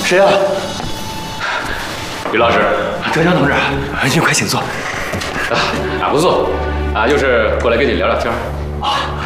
谁啊？ 于老师， 德江同志，您快请坐。 不坐，就是过来跟你聊聊天。